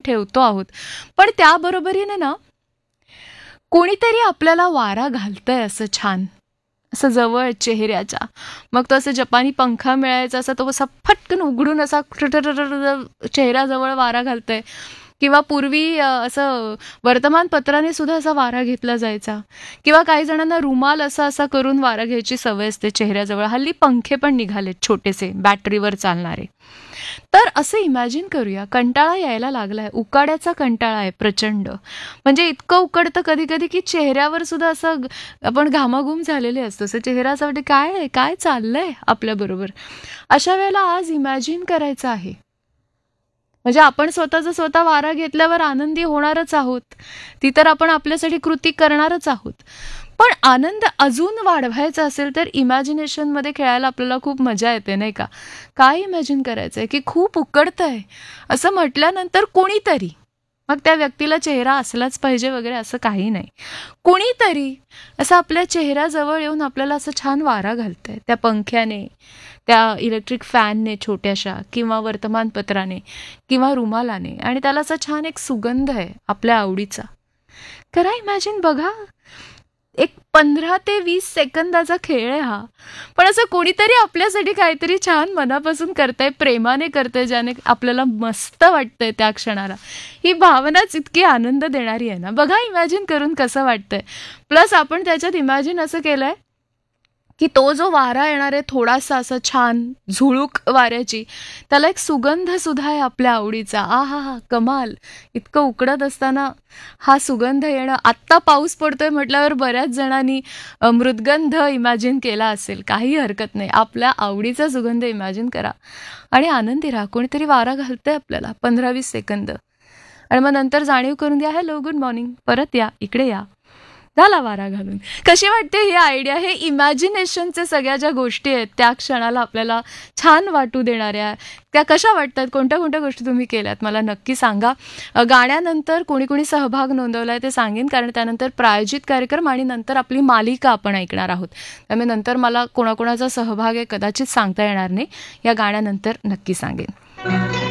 ठेवतो आहोत. पण त्याबरोबरीने ना कोणीतरी आपल्याला वारा घालतंय असं छान, असं जवळ चेहऱ्याच्या. मग तो असं जपानी पंखा मिळायचा असा तो असा फटकन उघडून असा चेहऱ्याजवळ वारा घालतंय. किंवा पूर्वी असं वर्तमानपत्राने सुद्धा असा वारा घेतला जायचा. किंवा काही जणांना रुमाल असा असा करून वारा घ्यायची सवय असते चेहऱ्याजवळ. हल्ली पंखे पण निघालेत छोटेसे बॅटरीवर चालणारे. तर असं इमॅजिन करूया, कंटाळा यायला लागलाय, उकाड्याचा कंटाळा आहे प्रचंड. म्हणजे इतकं उकडतं कधी कधी की चेहऱ्यावर सुद्धा असं आपण घामाघूम झालेले असतो. असं चेहरा असं वाटतं काय आहे, काय चाललंय आपल्याबरोबर. अशा वेळेला आज इमॅजिन करायचं आहे. म्हणजे आपण स्वतःचा स्वतः वारा घेतल्यावर आनंदी होणारच आहोत. ती तर आपण आपल्यासाठी कृती करणारच आहोत. पण आनंद अजून वाढवायचा असेल तर इमॅजिनेशनमध्ये खेळायला आपल्याला खूप मजा येते, नाही का? काय इमॅजिन करायचंय की खूप उकडतंय असं म्हटल्यानंतर कोणीतरी, मग त्या व्यक्तीला चेहरा असलाच पाहिजे वगैरे असं काही नाही, कोणीतरी असं आपल्या चेहऱ्याजवळ येऊन आपल्याला असं छान वारा घालतंय. त्या पंख्याने, त्या इलेक्ट्रिक फॅनने छोट्याशा, किंवा वर्तमानपत्राने, किंवा रुमालाने, आणि त्याला असा छान एक सुगंध आहे आपल्या आवडीचा. करा इमॅजिन, बघा. एक 15 ते 20 सेकंदाचा खेळ आहे हा. पण असं कोणीतरी आपल्यासाठी काहीतरी छान मनापासून करतंय, प्रेमाने करतंय, ज्याने आपल्याला मस्त वाटतंय त्या क्षणाला. ही भावनाच इतकी आनंद देणारी आहे ना. बघा इमॅजिन करून कसं वाटतंय. प्लस आपण त्याच्यात इमॅजिन असं केलंय की तो जो वारा येणार आहे थोडासा असं छान झुळूक वाऱ्याची, त्याला एक सुगंध सुद्धा आहे आपल्या आवडीचा. हा हा, कमाल. इतकं उकडत असताना हा सुगंध येणं. आत्ता पाऊस पडतोय म्हटल्यावर बऱ्याच जणांनी मृदगंध इमॅजिन केला असेल. काही हरकत नाही, आपल्या आवडीचा सुगंध इमॅजिन करा आणि आनंदी राहा. कोणीतरी वारा घालतंय आपल्याला 15-20 सेकंद, आणि मग नंतर जाणीव करून द्या, हॅलो गुड मॉर्निंग, परत या, इकडे या, झाला वारा घालून. कशी वाटते ही आयडिया? हे इमॅजिनेशनचे सगळ्या ज्या गोष्टी आहेत त्या क्षणाला आपल्याला छान वाटू देणाऱ्या, त्या कशा वाटतात? कोणत्या कोणत्या गोष्टी तुम्ही केल्यात मला नक्की सांगा. गाण्यानंतर कोणी कोणी सहभाग नोंदवलाय ते सांगेन, कारण त्यानंतर प्रायोजित कार्यक्रम आणि नंतर आपली मालिका आपण ऐकणार आहोत. त्यामुळे नंतर मला कोणाकोणाचा सहभाग आहे कदाचित सांगता येणार नाही. या गाण्यानंतर नक्की सांगेन.